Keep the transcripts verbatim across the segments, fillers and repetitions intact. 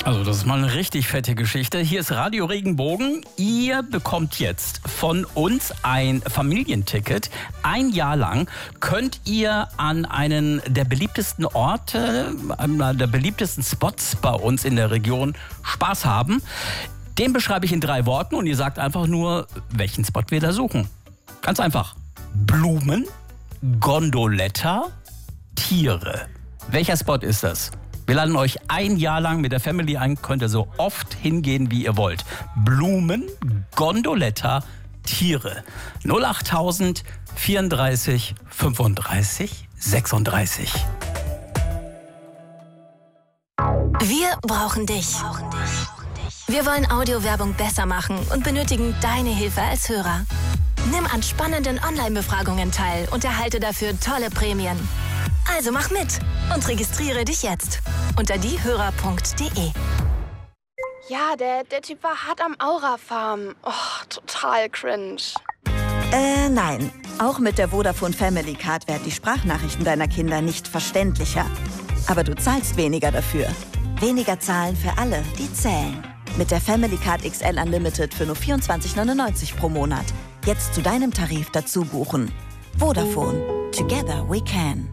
Also das ist mal eine richtig fette Geschichte. Hier ist Radio Regenbogen. Ihr bekommt jetzt von uns ein Familienticket. Ein Jahr lang könnt ihr an einen der beliebtesten Orte, einer der beliebtesten Spots bei uns in der Region Spaß haben. Den beschreibe ich in drei Worten und ihr sagt einfach nur, welchen Spot wir da suchen. Ganz einfach. Blumen, Gondoletta, Tiere. Welcher Spot ist das? Wir laden euch ein Jahr lang mit der Family ein, könnt ihr so oft hingehen, wie ihr wollt. Blumen, Gondoletta, Tiere. null achttausend vierunddreißig fünfunddreißig sechsunddreißig. Wir brauchen dich. Wir wollen Audiowerbung besser machen und benötigen deine Hilfe als Hörer. Nimm an spannenden Online-Befragungen teil und erhalte dafür tolle Prämien. Also mach mit und registriere dich jetzt unter diehörer punkt de. Ja, der, der Typ war hart am Aura-Farm. Oh, total cringe. Äh, nein. Auch mit der Vodafone Family Card werden die Sprachnachrichten deiner Kinder nicht verständlicher. Aber du zahlst weniger dafür. Weniger zahlen für alle, die zählen. Mit der Family Card X L Unlimited für nur vierundzwanzig neunundneunzig pro Monat. Jetzt zu deinem Tarif dazu buchen. Vodafone. Together we can.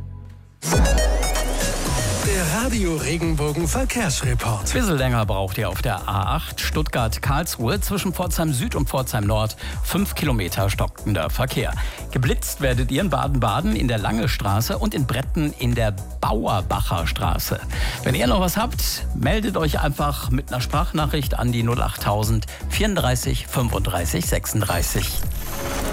Der Radio Regenbogen Verkehrsreport. Ein bisschen länger braucht ihr auf der A acht Stuttgart-Karlsruhe zwischen Pforzheim Süd und Pforzheim Nord. Fünf Kilometer stockender Verkehr. Geblitzt werdet ihr in Baden-Baden in der Lange Straße und in Bretten in der Bauerbacher Straße. Wenn ihr noch was habt, meldet euch einfach mit einer Sprachnachricht an die null achttausend vierunddreißig fünfunddreißig sechsunddreißig.